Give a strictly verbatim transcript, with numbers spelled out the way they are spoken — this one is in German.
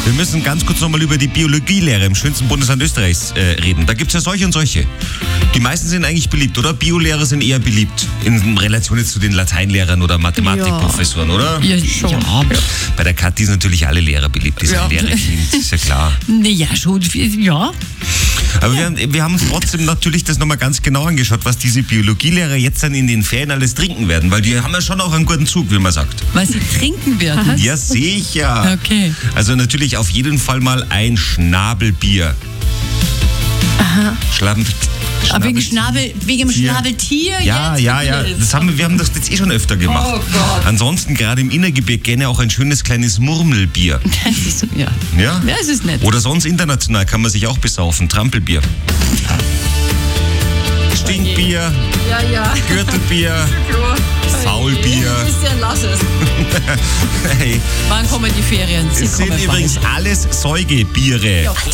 Wir müssen ganz kurz nochmal über die Biologielehre im schönsten Bundesland Österreichs äh, reden. Da gibt es ja solche und solche. Die meisten sind eigentlich beliebt, oder? Biolehrer sind eher beliebt in Relation jetzt zu den Lateinlehrern oder Mathematikprofessoren, ja. oder? Ja, schon. Ja. Bei der Kathi sind natürlich alle Lehrer beliebt, die sind ja. Lehrerkind, ist ja klar. Naja, schon, ja. Aber wir, wir haben uns trotzdem natürlich das nochmal ganz genau angeschaut, was diese Biologielehrer jetzt dann in den Ferien alles trinken werden, weil die haben ja schon auch einen guten Zug, wie man sagt. Was sie trinken werden? Ja, sicher. Okay. Also natürlich auf jeden Fall mal ein Schnabelbier. Aha. Schlaben, Aber wegen, Schnabel, wegen dem Schnabeltier? Ja, jetzt ja, ja. Das haben wir, wir haben das jetzt eh schon öfter gemacht. Oh Gott. Ansonsten gerade im Innergebirge gerne auch ein schönes kleines Murmelbier. Das ist, ja. Ja? Ja, es ist nett. Oder sonst international kann man sich auch besaufen. Trampelbier. Stinkbier. Ja, ja. Gürtelbier. Faulbier. Christian, lass es. Hey. Wann kommen die Ferien? Sie Es sind kommen übrigens bald. alles Säugebiere. Ja.